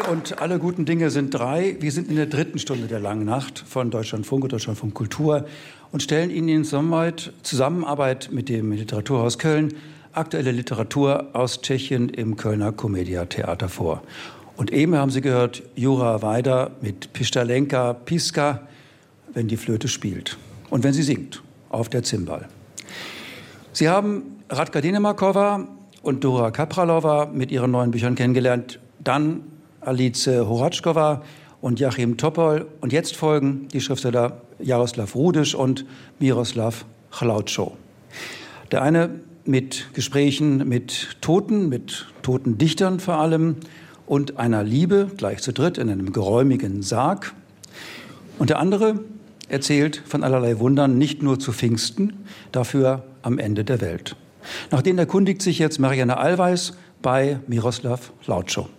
und alle guten Dinge sind drei. Wir sind in der dritten Stunde der langen Nacht von Deutschlandfunk und Deutschlandfunk Kultur und stellen Ihnen in Zusammenarbeit mit dem Literaturhaus Köln aktuelle Literatur aus Tschechien im Kölner Komedia Theater vor. Und eben haben Sie gehört Jura Weider mit Pištalenka Piska, wenn die Flöte spielt und wenn sie singt auf der Zimbal. Sie haben Radka Denemarkova und Dora Kapralova mit ihren neuen Büchern kennengelernt, dann Alice Horatschkova und Joachim Topol. Und jetzt folgen die Schriftsteller Jaroslav Rudisch und Miroslav Hlaučo. Der eine mit Gesprächen mit toten Dichtern vor allem und einer Liebe, gleich zu dritt in einem geräumigen Sarg. Und der andere erzählt von allerlei Wundern, nicht nur zu Pfingsten, dafür am Ende der Welt. Nach denen erkundigt sich jetzt Marianne Allweis bei Miroslav Hlaučo.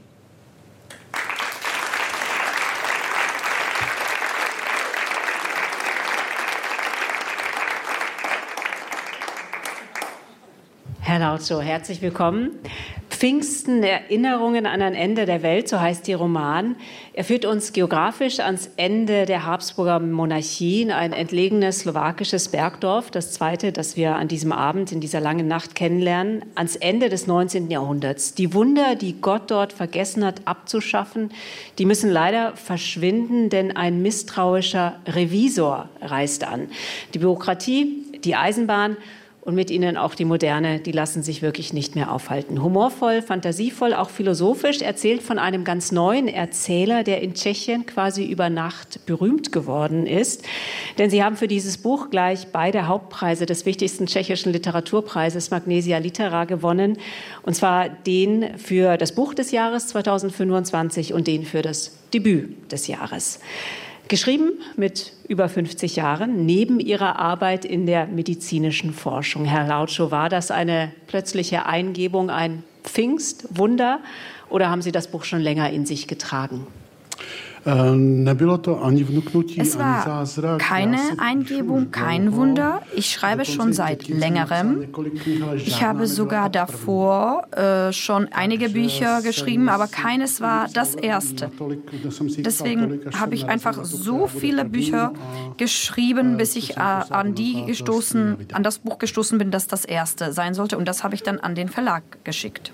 Herr Hlaučo, herzlich willkommen. Pfingsten, Erinnerungen an ein Ende der Welt, so heißt Ihr Roman. Er führt uns geografisch ans Ende der Habsburger Monarchie in ein entlegenes slowakisches Bergdorf, das zweite, das wir an diesem Abend, in dieser langen Nacht kennenlernen, ans Ende des 19. Jahrhunderts. Die Wunder, die Gott dort vergessen hat abzuschaffen, die müssen leider verschwinden, denn ein misstrauischer Revisor reist an. Die Bürokratie, die Eisenbahn und mit ihnen auch die Moderne, die lassen sich wirklich nicht mehr aufhalten. Humorvoll, fantasievoll, auch philosophisch, erzählt von einem ganz neuen Erzähler, der in Tschechien quasi über Nacht berühmt geworden ist. Denn Sie haben für dieses Buch gleich beide Hauptpreise des wichtigsten tschechischen Literaturpreises Magnesia Litera gewonnen. Und zwar den für das Buch des Jahres 2025 und den für das Debüt des Jahres. Geschrieben mit über 50 Jahren, neben Ihrer Arbeit in der medizinischen Forschung. Herr Hlaučo, war das eine plötzliche Eingebung, ein Pfingstwunder, oder haben Sie das Buch schon länger in sich getragen? Es war keine Eingebung, kein Wunder. Ich schreibe schon seit längerem. Ich habe sogar davor schon einige Bücher geschrieben, aber keines war das erste. Deswegen habe ich einfach so viele Bücher geschrieben, bis ich an das Buch gestoßen bin, das das erste sein sollte. Und das habe ich dann an den Verlag geschickt.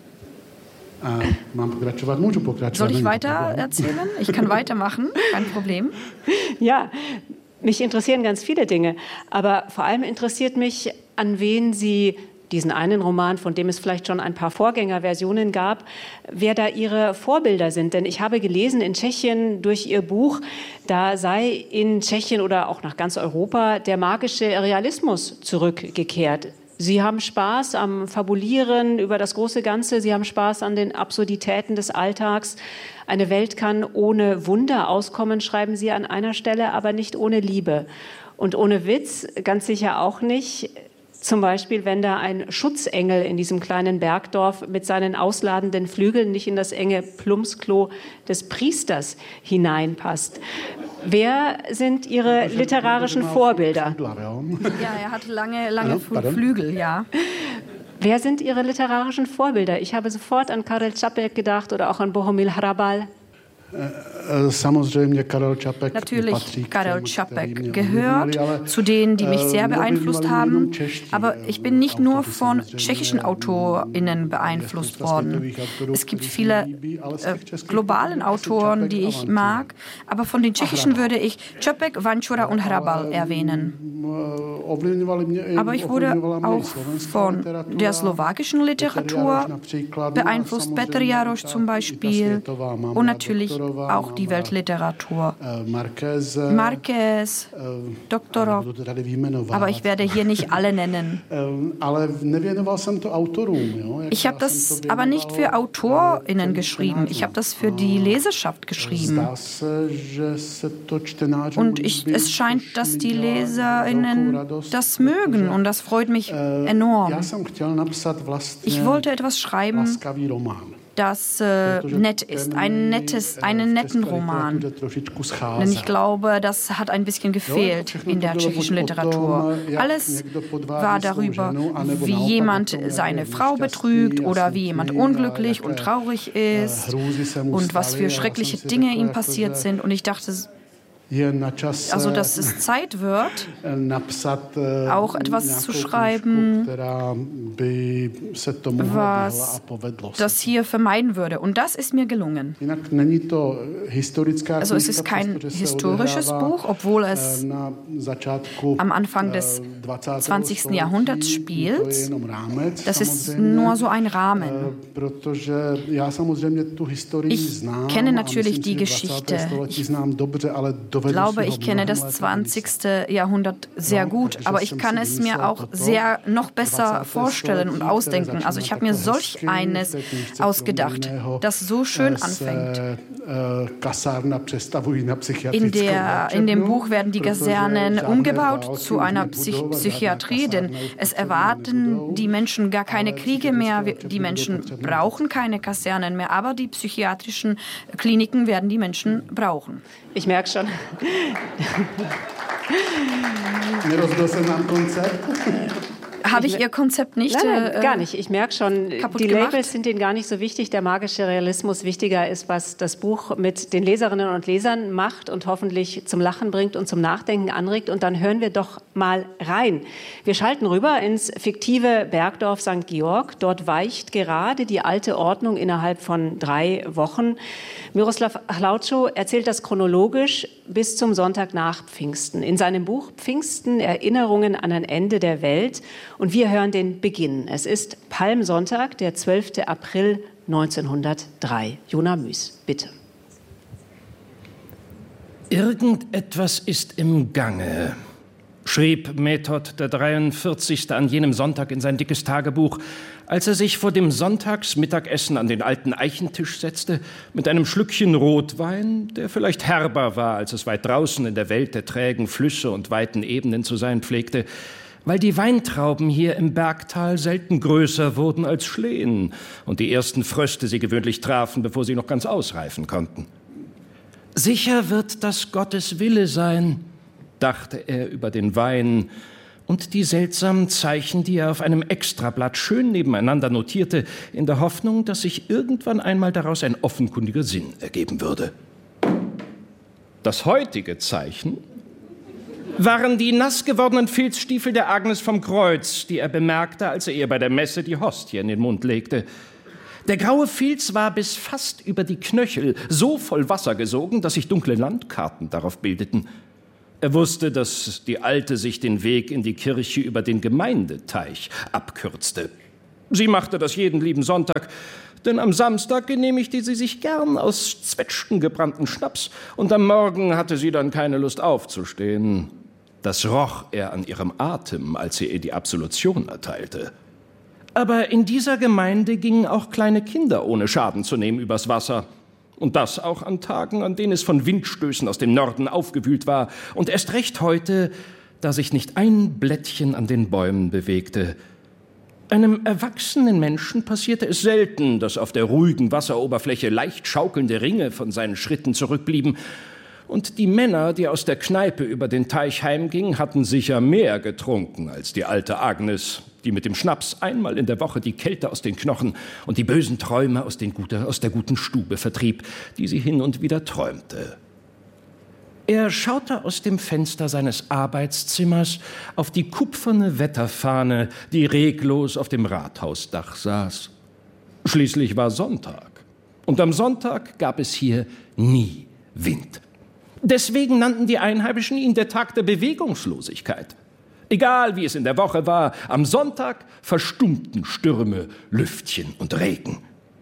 Soll ich weiter erzählen? Ich kann weitermachen, kein Problem. Ja, mich interessieren ganz viele Dinge, aber vor allem interessiert mich, an wen Sie diesen einen Roman, von dem es vielleicht schon ein paar Vorgängerversionen gab, wer da Ihre Vorbilder sind. Denn ich habe gelesen in Tschechien durch Ihr Buch, da sei in Tschechien oder auch nach ganz Europa der magische Realismus zurückgekehrt. Sie haben Spaß am Fabulieren über das große Ganze. Sie haben Spaß an den Absurditäten des Alltags. Eine Welt kann ohne Wunder auskommen, schreiben Sie an einer Stelle, aber nicht ohne Liebe. Und ohne Witz ganz sicher auch nicht. Zum Beispiel, wenn da ein Schutzengel in diesem kleinen Bergdorf mit seinen ausladenden Flügeln nicht in das enge Plumpsklo des Priesters hineinpasst. Wer sind Ihre literarischen Vorbilder? Ja, er hatte lange Flügel, ja. Wer sind Ihre literarischen Vorbilder? Ich habe sofort an Karel Čapek gedacht oder auch an Bohumil Hrabal. Natürlich, Karel Čapek gehört zu denen, die mich sehr beeinflusst haben. Aber ich bin nicht nur von tschechischen AutorInnen beeinflusst worden. Es gibt viele globalen Autoren, die ich mag. Aber von den tschechischen würde ich Čapek, Vančura und Hrabal erwähnen. Aber ich wurde auch von der slowakischen Literatur beeinflusst. Petr Jaroš zum Beispiel. Und natürlich auch die Weltliteratur. Marquez, Doktorov, aber ich werde hier nicht alle nennen. Ich habe das aber nicht für AutorInnen geschrieben. Ich habe das für die Leserschaft geschrieben. Und es scheint, dass die LeserInnen das mögen und das freut mich enorm. Ich wollte etwas schreiben, das nett ist, einen netten Roman. Denn ich glaube, das hat ein bisschen gefehlt in der tschechischen Literatur. Alles war darüber, wie jemand seine Frau betrügt oder wie jemand unglücklich und traurig ist und was für schreckliche Dinge ihm passiert sind. Und ich dachte, also, dass es Zeit wird, auch etwas zu schreiben, was das hier vermeiden würde. Und das ist mir gelungen. Also es ist kein historisches Buch, obwohl es am Anfang des 20. Jahrhunderts spielt. Das ist nur so ein Rahmen. Ich kenne natürlich die Geschichte. Ich glaube, ich kenne das 20. Jahrhundert sehr gut, aber ich kann es mir auch noch besser vorstellen und ausdenken. Also ich habe mir solch eines ausgedacht, das so schön anfängt. In dem Buch werden die Kasernen umgebaut zu einer Psychiatrie, denn es erwarten die Menschen gar keine Kriege mehr. Die Menschen brauchen keine Kasernen mehr, aber die psychiatrischen Kliniken werden die Menschen brauchen. Ich merke schon. Habe ich Ihr Konzept nicht? Nein, gar nicht. Ich merke schon, die Labels sind Ihnen gar nicht so wichtig. Der magische Realismus wichtiger ist, was das Buch mit den Leserinnen und Lesern macht und hoffentlich zum Lachen bringt und zum Nachdenken anregt. Und dann hören wir doch mal rein. Wir schalten rüber ins fiktive Bergdorf St. Georg. Dort weicht gerade die alte Ordnung innerhalb von 3 Wochen. Miroslav Hlaučo erzählt das chronologisch bis zum Sonntag nach Pfingsten. In seinem Buch Pfingsten, Erinnerungen an ein Ende der Welt. Und wir hören den Beginn. Es ist Palmsonntag, der 12. April 1903. Jona Müß, bitte. Irgendetwas ist im Gange, schrieb Method der 43. an jenem Sonntag in sein dickes Tagebuch, als er sich vor dem Sonntagsmittagessen an den alten Eichentisch setzte, mit einem Schlückchen Rotwein, der vielleicht herber war, als es weit draußen in der Welt der trägen Flüsse und weiten Ebenen zu sein pflegte, weil die Weintrauben hier im Bergtal selten größer wurden als Schlehen und die ersten Fröste sie gewöhnlich trafen, bevor sie noch ganz ausreifen konnten. Sicher wird das Gottes Wille sein, dachte er über den Wein und die seltsamen Zeichen, die er auf einem Extrablatt schön nebeneinander notierte, in der Hoffnung, dass sich irgendwann einmal daraus ein offenkundiger Sinn ergeben würde. Das heutige Zeichen waren die nass gewordenen Filzstiefel der Agnes vom Kreuz, die er bemerkte, als er ihr bei der Messe die Hostie in den Mund legte. Der graue Filz war bis fast über die Knöchel so voll Wasser gesogen, dass sich dunkle Landkarten darauf bildeten. Er wusste, dass die Alte sich den Weg in die Kirche über den Gemeindeteich abkürzte. Sie machte das jeden lieben Sonntag, denn am Samstag genehmigte sie sich gern aus Zwetschgen gebrannten Schnaps und am Morgen hatte sie dann keine Lust aufzustehen. Das roch er an ihrem Atem, als sie ihr die Absolution erteilte. Aber in dieser Gemeinde gingen auch kleine Kinder ohne Schaden zu nehmen übers Wasser. Und das auch an Tagen, an denen es von Windstößen aus dem Norden aufgewühlt war. Und erst recht heute, da sich nicht ein Blättchen an den Bäumen bewegte. Einem erwachsenen Menschen passierte es selten, dass auf der ruhigen Wasseroberfläche leicht schaukelnde Ringe von seinen Schritten zurückblieben. Und die Männer, die aus der Kneipe über den Teich heimgingen, hatten sicher mehr getrunken als die alte Agnes, die mit dem Schnaps einmal in der Woche die Kälte aus den Knochen und die bösen Träume aus der guten Stube vertrieb, die sie hin und wieder träumte. Er schaute aus dem Fenster seines Arbeitszimmers auf die kupferne Wetterfahne, die reglos auf dem Rathausdach saß. Schließlich war Sonntag. Und am Sonntag gab es hier nie Wind. Deswegen nannten die Einheimischen ihn der Tag der Bewegungslosigkeit. Egal, wie es in der Woche war, am Sonntag verstummten Stürme, Lüftchen und Regen.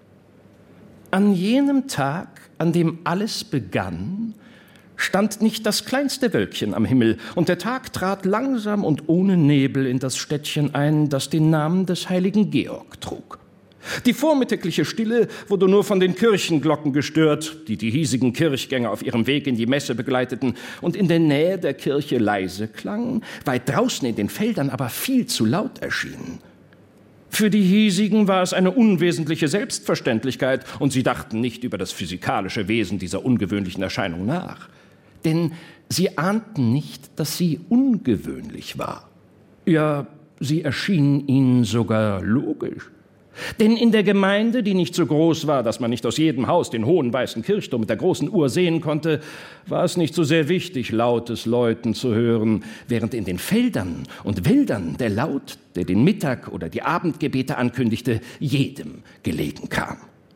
An jenem Tag, an dem alles begann, stand nicht das kleinste Wölkchen am Himmel, und der Tag trat langsam und ohne Nebel in das Städtchen ein, das den Namen des heiligen Georg trug. Die vormittägliche Stille wurde nur von den Kirchenglocken gestört, die die hiesigen Kirchgänger auf ihrem Weg in die Messe begleiteten und in der Nähe der Kirche leise klangen, weit draußen in den Feldern aber viel zu laut erschienen. Für die hiesigen war es eine unwesentliche Selbstverständlichkeit und sie dachten nicht über das physikalische Wesen dieser ungewöhnlichen Erscheinung nach. Denn sie ahnten nicht, dass sie ungewöhnlich war. Ja, sie erschien ihnen sogar logisch. Denn in der Gemeinde, die nicht so groß war, dass man nicht aus jedem Haus den hohen weißen Kirchturm mit der großen Uhr sehen konnte, war es nicht so sehr wichtig, lautes Läuten zu hören, während in den Feldern und Wäldern der Laut, der den Mittag oder die Abendgebete ankündigte, jedem gelegen kam.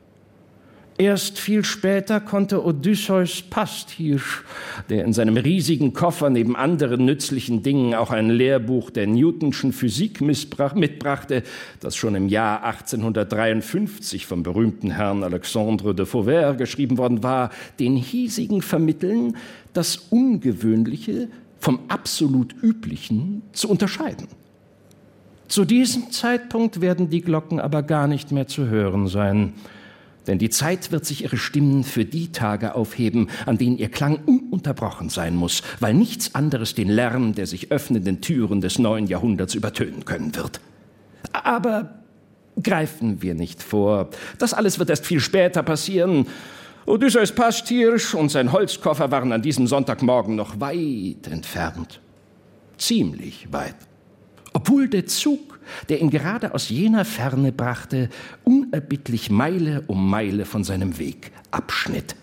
Erst viel später konnte Odysseus Pasthirsch, der in seinem riesigen Koffer neben anderen nützlichen Dingen auch ein Lehrbuch der Newtonschen Physik mitbrachte, das schon im Jahr 1853 vom berühmten Herrn Alexandre de Fauvert geschrieben worden war, den hiesigen vermitteln, das Ungewöhnliche vom absolut Üblichen zu unterscheiden. Zu diesem Zeitpunkt werden die Glocken aber gar nicht mehr zu hören sein. Denn die Zeit wird sich ihre Stimmen für die Tage aufheben, an denen ihr Klang ununterbrochen sein muss, weil nichts anderes den Lärm der sich öffnenden Türen des neuen Jahrhunderts übertönen können wird. Aber greifen wir nicht vor. Das alles wird erst viel später passieren. Odysseus Pasthirsch und sein Holzkoffer waren an diesem Sonntagmorgen noch weit entfernt. Ziemlich weit. Obwohl der Zug, der ihn gerade aus jener Ferne brachte, unerbittlich Meile um Meile von seinem Weg abschnitt.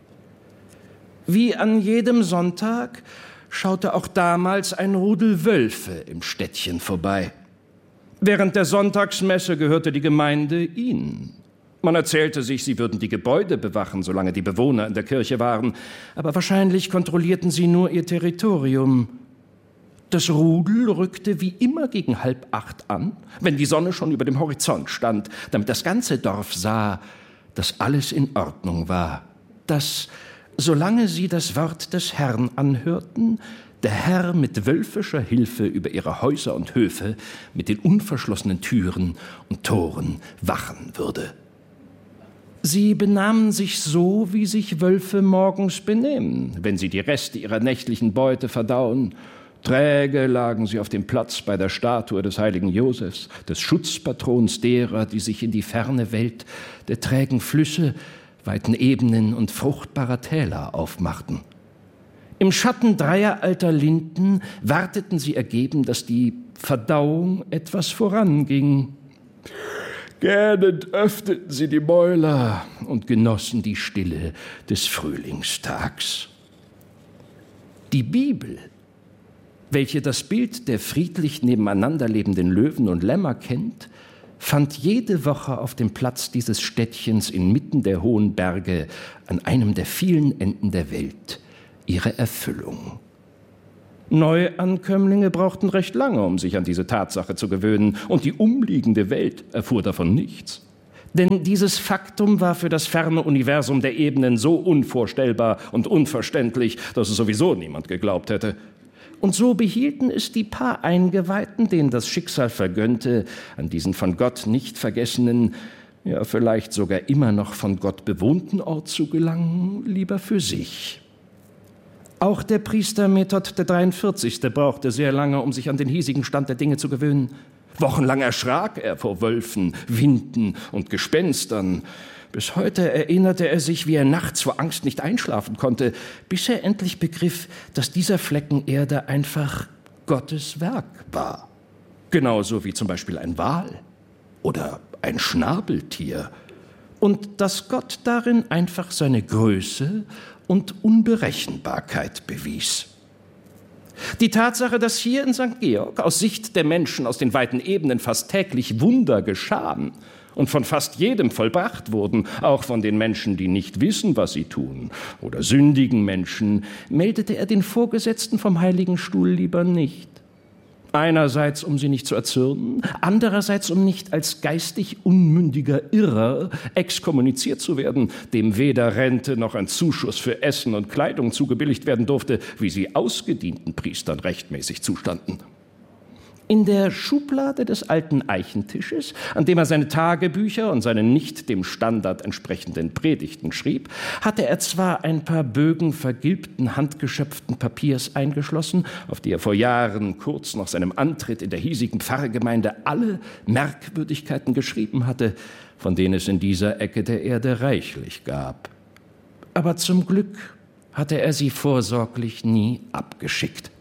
Wie an jedem Sonntag schaute auch damals ein Rudel Wölfe im Städtchen vorbei. Während der Sonntagsmesse gehörte die Gemeinde ihnen. Man erzählte sich, sie würden die Gebäude bewachen, solange die Bewohner in der Kirche waren, aber wahrscheinlich kontrollierten sie nur ihr Territorium. Das Rudel rückte wie immer gegen 7:30 an, wenn die Sonne schon über dem Horizont stand, damit das ganze Dorf sah, dass alles in Ordnung war, dass, solange sie das Wort des Herrn anhörten, der Herr mit wölfischer Hilfe über ihre Häuser und Höfe mit den unverschlossenen Türen und Toren wachen würde. Sie benahmen sich so, wie sich Wölfe morgens benehmen, wenn sie die Reste ihrer nächtlichen Beute verdauen. Träge lagen sie auf dem Platz bei der Statue des heiligen Josefs, des Schutzpatrons derer, die sich in die ferne Welt der trägen Flüsse, weiten Ebenen und fruchtbarer Täler aufmachten. Im Schatten 3 alter Linden warteten sie ergeben, dass die Verdauung etwas voranging. Gähnend öffneten sie die Mäuler und genossen die Stille des Frühlingstags. Die Bibel, welche das Bild der friedlich nebeneinander lebenden Löwen und Lämmer kennt, fand jede Woche auf dem Platz dieses Städtchens inmitten der hohen Berge an einem der vielen Enden der Welt ihre Erfüllung. Neuankömmlinge brauchten recht lange, um sich an diese Tatsache zu gewöhnen, und die umliegende Welt erfuhr davon nichts. Denn dieses Faktum war für das ferne Universum der Ebenen so unvorstellbar und unverständlich, dass es sowieso niemand geglaubt hätte. Und so behielten es die paar Eingeweihten, denen das Schicksal vergönnte, an diesen von Gott nicht vergessenen, ja vielleicht sogar immer noch von Gott bewohnten Ort zu gelangen, lieber für sich. Auch der Priester Method der 43. brauchte sehr lange, um sich an den hiesigen Stand der Dinge zu gewöhnen. Wochenlang erschrak er vor Wölfen, Winden und Gespenstern. Bis heute erinnerte er sich, wie er nachts vor Angst nicht einschlafen konnte, bis er endlich begriff, dass dieser Flecken Erde einfach Gottes Werk war. Genauso wie zum Beispiel ein Wal oder ein Schnabeltier. Und dass Gott darin einfach seine Größe und Unberechenbarkeit bewies. Die Tatsache, dass hier in St. Georg aus Sicht der Menschen aus den weiten Ebenen fast täglich Wunder geschahen und von fast jedem vollbracht wurden, auch von den Menschen, die nicht wissen, was sie tun, oder sündigen Menschen, meldete er den Vorgesetzten vom Heiligen Stuhl lieber nicht. Einerseits, um sie nicht zu erzürnen, andererseits, um nicht als geistig unmündiger Irrer exkommuniziert zu werden, dem weder Rente noch ein Zuschuss für Essen und Kleidung zugebilligt werden durfte, wie sie ausgedienten Priestern rechtmäßig zustanden. In der Schublade des alten Eichentisches, an dem er seine Tagebücher und seine nicht dem Standard entsprechenden Predigten schrieb, hatte er zwar ein paar Bögen vergilbten, handgeschöpften Papiers eingeschlossen, auf die er vor Jahren, kurz nach seinem Antritt in der hiesigen Pfarrgemeinde, alle Merkwürdigkeiten geschrieben hatte, von denen es in dieser Ecke der Erde reichlich gab. Aber zum Glück hatte er sie vorsorglich nie abgeschickt.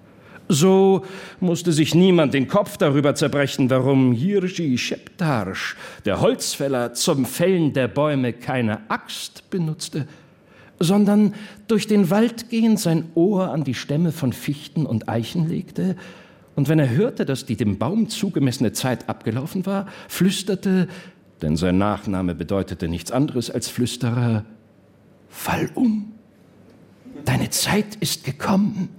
So musste sich niemand den Kopf darüber zerbrechen, warum Jiří Šeptář, der Holzfäller, zum Fällen der Bäume keine Axt benutzte, sondern durch den Wald gehend sein Ohr an die Stämme von Fichten und Eichen legte und wenn er hörte, dass die dem Baum zugemessene Zeit abgelaufen war, flüsterte, denn sein Nachname bedeutete nichts anderes als Flüsterer: Fall um, deine Zeit ist gekommen.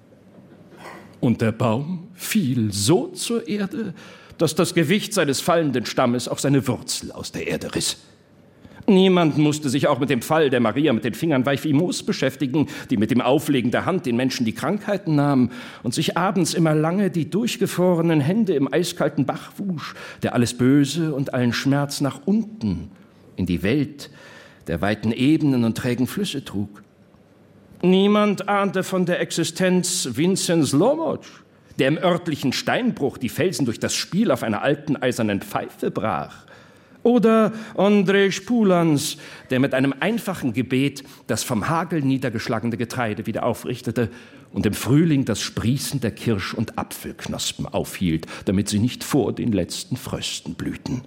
Und der Baum fiel so zur Erde, dass das Gewicht seines fallenden Stammes auch seine Wurzel aus der Erde riss. Niemand musste sich auch mit dem Fall der Maria mit den Fingern weich wie Moos beschäftigen, die mit dem Auflegen der Hand den Menschen die Krankheiten nahm und sich abends immer lange die durchgefrorenen Hände im eiskalten Bach wusch, der alles Böse und allen Schmerz nach unten in die Welt der weiten Ebenen und trägen Flüsse trug. Niemand ahnte von der Existenz Vinzenz Lomoc, der im örtlichen Steinbruch die Felsen durch das Spiel auf einer alten eisernen Pfeife brach. Oder Ondřej Pulans, der mit einem einfachen Gebet das vom Hagel niedergeschlagene Getreide wieder aufrichtete und im Frühling das Sprießen der Kirsch- und Apfelknospen aufhielt, damit sie nicht vor den letzten Frösten blühten.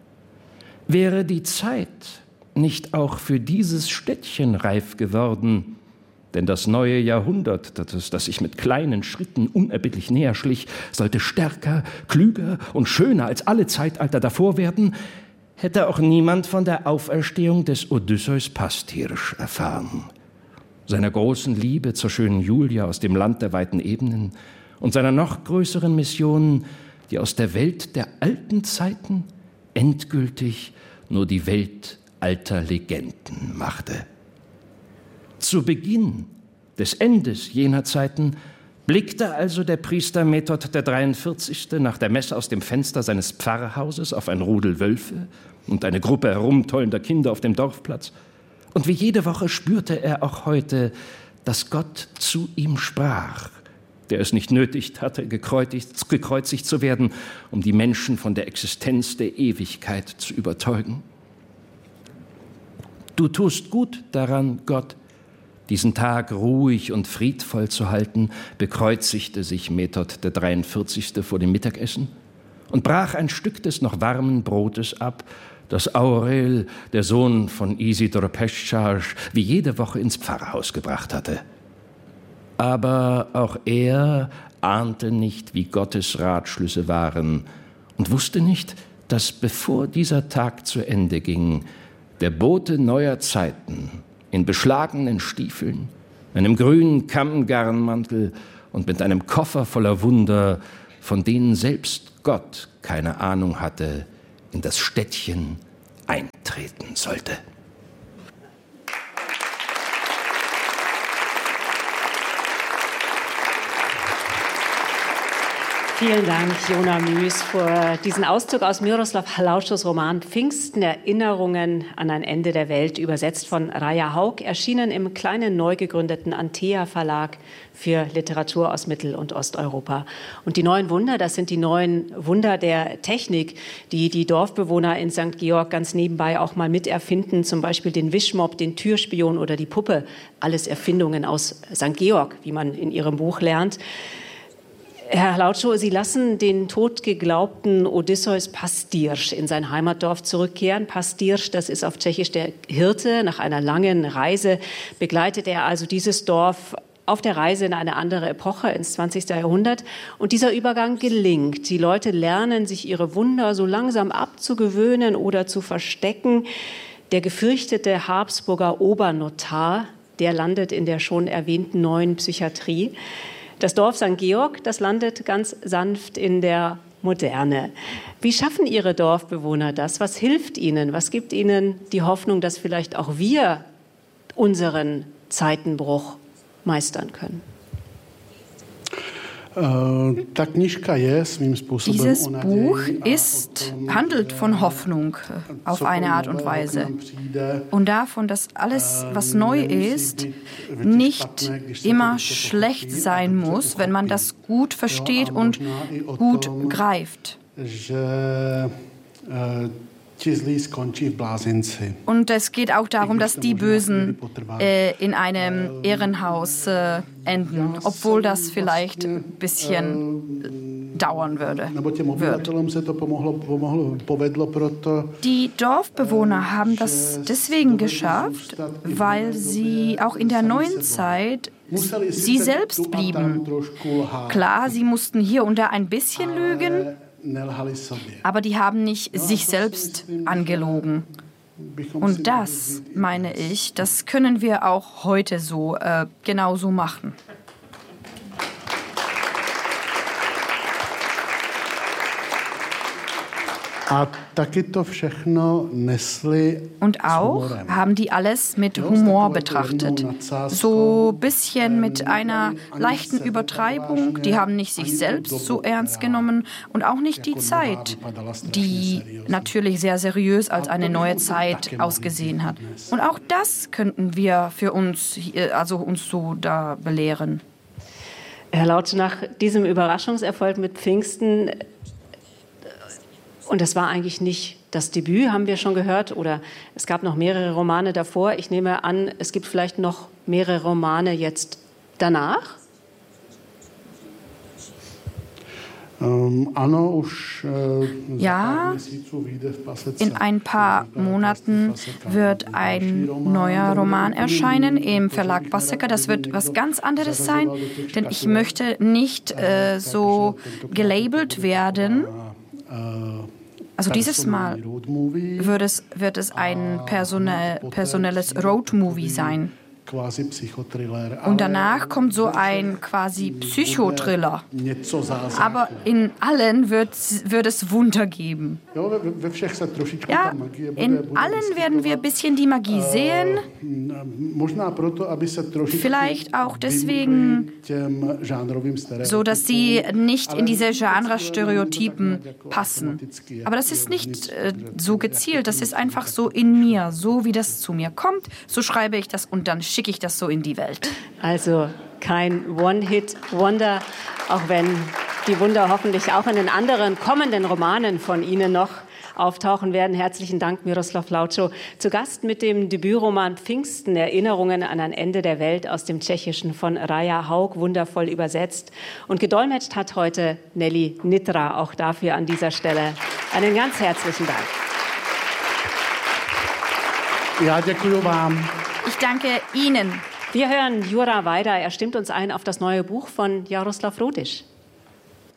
Wäre die Zeit nicht auch für dieses Städtchen reif geworden, denn das neue Jahrhundert, das sich mit kleinen Schritten unerbittlich näher schlich, sollte stärker, klüger und schöner als alle Zeitalter davor werden, hätte auch niemand von der Auferstehung des Odysseus Pastirsch erfahren, seiner großen Liebe zur schönen Julia aus dem Land der weiten Ebenen und seiner noch größeren Mission, die aus der Welt der alten Zeiten endgültig nur die Welt alter Legenden machte. Zu Beginn des Endes jener Zeiten blickte also der Priester Method der 43. nach der Messe aus dem Fenster seines Pfarrhauses auf ein Rudel Wölfe und eine Gruppe herumtollender Kinder auf dem Dorfplatz. Und wie jede Woche spürte er auch heute, dass Gott zu ihm sprach, der es nicht nötig hatte, gekreuzigt zu werden, um die Menschen von der Existenz der Ewigkeit zu überzeugen. Du tust gut daran, Gott, diesen Tag ruhig und friedvoll zu halten, bekreuzigte sich Method der 43. vor dem Mittagessen und brach ein Stück des noch warmen Brotes ab, das Aurel, der Sohn von Isidor Pescharz, wie jede Woche ins Pfarrhaus gebracht hatte. Aber auch er ahnte nicht, wie Gottes Ratschlüsse waren und wusste nicht, dass bevor dieser Tag zu Ende ging, der Bote neuer Zeiten in beschlagenen Stiefeln, einem grünen Kammgarnmantel und mit einem Koffer voller Wunder, von denen selbst Gott keine Ahnung hatte, in das Städtchen eintreten sollte. Vielen Dank, Jona Müs, für diesen Auszug aus Miroslav Hlaušos Roman Pfingsten, Erinnerungen an ein Ende der Welt, übersetzt von Raja Haug, erschienen im kleinen neu gegründeten Antea Verlag für Literatur aus Mittel- und Osteuropa. Und die neuen Wunder, das sind die neuen Wunder der Technik, die die Dorfbewohner in St. Georg ganz nebenbei auch mal miterfinden, zum Beispiel den Wischmopp, den Türspion oder die Puppe. Alles Erfindungen aus St. Georg, wie man in Ihrem Buch lernt. Herr Hlaušo, Sie lassen den totgeglaubten Odysseus Pastirsch in sein Heimatdorf zurückkehren. Pastirsch, das ist auf Tschechisch der Hirte. Nach einer langen Reise begleitet er also dieses Dorf auf der Reise in eine andere Epoche, ins 20. Jahrhundert. Und dieser Übergang gelingt. Die Leute lernen, sich ihre Wunder so langsam abzugewöhnen oder zu verstecken. Der gefürchtete Habsburger Obernotar, der landet in der schon erwähnten neuen Psychiatrie. Das Dorf St. Georg, das landet ganz sanft in der Moderne. Wie schaffen Ihre Dorfbewohner das? Was hilft ihnen? Was gibt ihnen die Hoffnung, dass vielleicht auch wir unseren Zeitenbruch meistern können? Dieses Buch handelt von Hoffnung auf eine Art und Weise und davon, dass alles, was neu ist, nicht immer schlecht sein muss, wenn man das gut versteht und gut greift. Und es geht auch darum, dass die Bösen in einem Irrenhaus enden, obwohl das vielleicht ein bisschen dauern wird. Die Dorfbewohner haben das deswegen geschafft, weil sie auch in der neuen Zeit sie selbst blieben. Klar, sie mussten hier und da ein bisschen lügen, aber die haben nicht sich selbst angelogen. Und das, meine ich, das können wir auch heute so genauso machen. Und auch haben die alles mit Humor betrachtet. So ein bisschen mit einer leichten Übertreibung. Die haben nicht sich selbst so ernst genommen und auch nicht die Zeit, die natürlich sehr seriös als eine neue Zeit ausgesehen hat. Und auch das könnten wir für uns, uns so da belehren. Herr Lautsche, nach diesem Überraschungserfolg mit Pfingsten, und das war eigentlich nicht das Debüt, haben wir schon gehört, oder es gab noch mehrere Romane davor. Ich nehme an, es gibt vielleicht noch mehrere Romane jetzt danach? Ja, in ein paar Monaten wird ein neuer Roman erscheinen im Verlag Paseka. Das wird was ganz anderes sein, denn ich möchte nicht so gelabelt werden. Also dieses Mal wird es ein personelles Roadmovie sein. Und danach kommt so ein quasi Psychothriller. Aber in allen wird es Wunder geben. Ja, in allen werden wir ein bisschen die Magie sehen. Vielleicht auch deswegen, so dass sie nicht in diese Genre-Stereotypen passen. Aber das ist nicht so gezielt, das ist einfach so in mir, so wie das zu mir kommt. So schreibe ich das und dann schicke ich das so in die Welt. Also kein One-Hit-Wonder, auch wenn die Wunder hoffentlich auch in den anderen kommenden Romanen von Ihnen noch auftauchen werden. Herzlichen Dank, Miroslav Lautscho. Zu Gast mit dem Debütroman Pfingsten, Erinnerungen an ein Ende der Welt aus dem Tschechischen von Raja Haug, wundervoll übersetzt. Und gedolmetscht hat heute Nelly Nitra. Auch dafür an dieser Stelle einen ganz herzlichen Dank. Ja, děkuji vám. Ich danke Ihnen. Wir hören Jura Weida. Er stimmt uns ein auf das neue Buch von Jaroslav Rodisch.